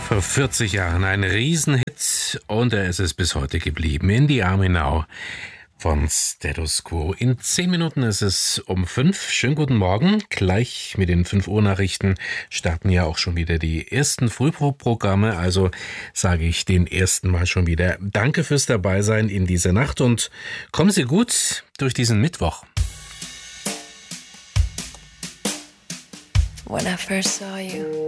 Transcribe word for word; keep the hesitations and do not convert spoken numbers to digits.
Vor vierzig Jahren ein Riesenhit und er ist es bis heute geblieben. In die Army Now von Status Quo. In zehn Minuten ist es um fünf. Schönen guten Morgen. Gleich mit den fünf Uhr Nachrichten starten ja auch schon wieder die ersten Frühprogramme. Also sage ich den ersten Mal schon wieder Danke fürs Dabeisein in dieser Nacht und kommen Sie gut durch diesen Mittwoch. When I first saw you,